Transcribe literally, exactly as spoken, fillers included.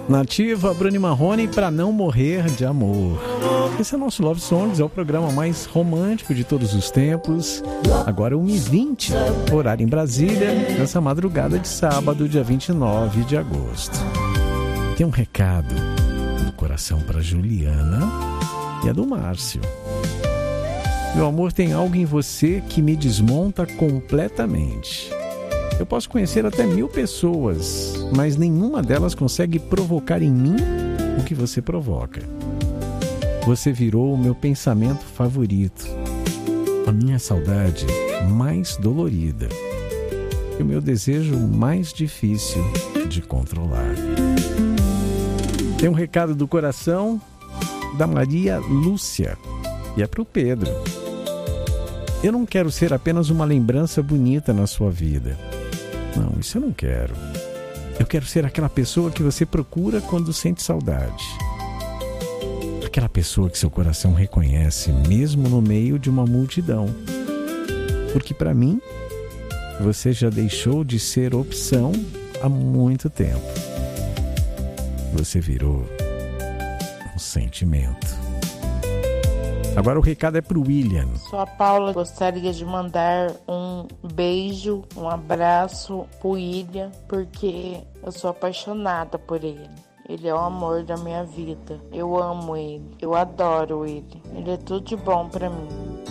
Nativa, Bruno e Marrone, Pra Não Morrer de Amor. Esse é o nosso Love Songs, é o programa mais romântico de todos os tempos. Agora uma e vinte, horário em Brasília, nessa madrugada de sábado, dia vinte e nove de agosto. Tem um recado do coração para Juliana e a do Márcio. Meu amor, tem algo em você que me desmonta completamente. Eu posso conhecer até mil pessoas, mas nenhuma delas consegue provocar em mim o que você provoca. Você virou o meu pensamento favorito, a minha saudade mais dolorida e o meu desejo mais difícil de controlar. Tem um recado do coração da Maria Lúcia e é para o Pedro. Eu não quero ser apenas uma lembrança bonita na sua vida. Não, isso eu não quero. Eu quero ser aquela pessoa que você procura quando sente saudade. Aquela pessoa que seu coração reconhece mesmo no meio de uma multidão. Porque para mim, você já deixou de ser opção há muito tempo. Você virou um sentimento. Agora o recado é pro William. Sou a Paula, gostaria de mandar um beijo, um abraço pro William, porque eu sou apaixonada por ele. Ele é o amor da minha vida. Eu amo ele, eu adoro ele. Ele é tudo de bom pra mim.